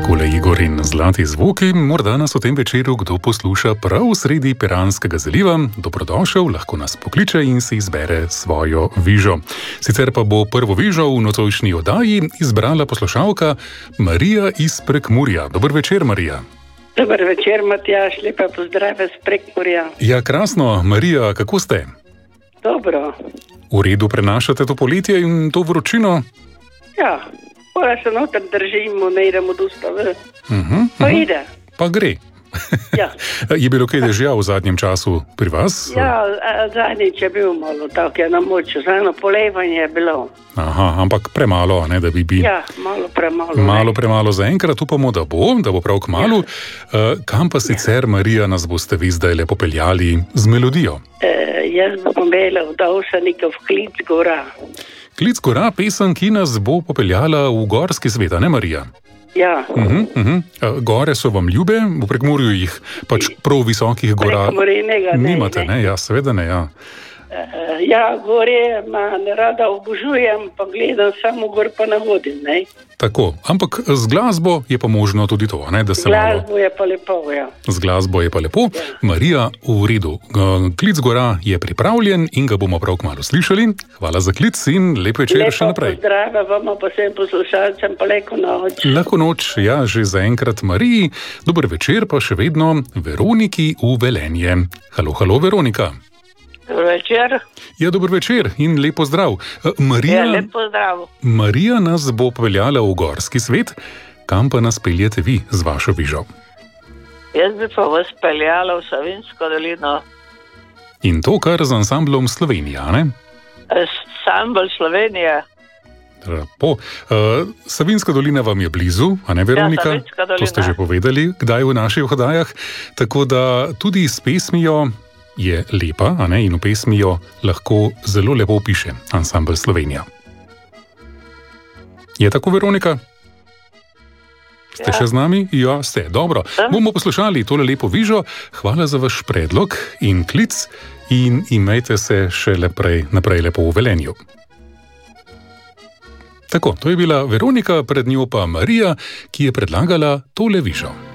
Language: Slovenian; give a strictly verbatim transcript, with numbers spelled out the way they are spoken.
Takole Igor in zlati zvoki, morda nas v tem večeru kdo posluša prav sredi Piranskega zaliva. Dobrodošel, lahko nas pokliče in si izbere svojo vižo. Sicer pa bo prvo vižo v nocojšnji oddaji izbrala poslušalka Marija iz Prekmurja. Dober večer, Marija. Dober večer, Matjaž, lepa pozdrav iz Prekmurja. Ja, krasno. Marija, kako ste? Dobro. V redu prenašate to poletje in to vročino? Ja, pora se noter držimo, ne idemo dosta v. Uh-huh, Pa uh-huh. ide. Pa gre. Ja. Je bilo kaj dežja v zadnjem času pri vas? Ja, a- zadnjič je bil malo tako, je na moču, zano polevanje je bilo. Aha, ampak premalo, ne, da bi bi... Ja, malo premalo. Malo ne. premalo zaenkrat, upamo, da bo, da bo prav kmalu. Ja. Uh, kam pa sicer, Marija, nas boste vi zdaj lepo peljali z melodijo? E, jaz bom imela vdovsanikov Klic gora. Klic gora, pesem, ki nas bo popeljala v gorski svet, a ne, Marija? Ja, Uh-huh, uh-huh. Uh, gore so vam ljube, v Prekmurju jih pač prav visokih gora Prekmurjenega ne, nimate, ne? Ja, seveda ne, ja. E, ja, gore ma ne rada obožujem, pa gledam samo gor pa ne hodim, ne. Tako, ampak z glasbo je pa možno tudi to, ne, da se malo... Glasbo je pa lepo, ja. Z glasbo je pa lepo. Ja. Marija, v redu. Uh, Klic gora je pripravljen in ga bomo prav kmalu slišali. Hvala za klic in lep večer še naprej. Lepo pozdrava vama, pa vsem poslušalcem, pa leko noč. Lahko noč, ja, že zaenkrat Mariji. Dober večer pa še vedno Veroniki v Velenje. Halo, halo, Veronika. Dobro večer. Ja, dober večer in lep pozdrav. Uh, Marija, Ja, lep pozdrav. Marija nas bo peljala v gorski svet. Kam pa nas peljete vi z vašo vižo? Jaz bi pa vas peljala v Savinjsko dolino. In to kar z ansamblom Slovenija, ne? Ansambel Slovenije. Lepo. Uh, Savinjska dolina vam je blizu, a ne, Veronika? Ja, Savinjska dolina. To ste že povedali, kdaj v naših oddajah. Tako da tudi s pesmijo je lepa, a ne, in v pesmijo lahko zelo lepo piše ansambel Slovenija. Je tako, Veronika? Ste Ja. še z nami? Ja, ste. Dobro. Sem. Bomo poslušali tole lepo vižo. Hvala za vaš predlog in klic in imejte se še leprej, naprej lepo v Velenju. Tako, to je bila Veronika, pred njo pa Marija, ki je predlagala tole vižo.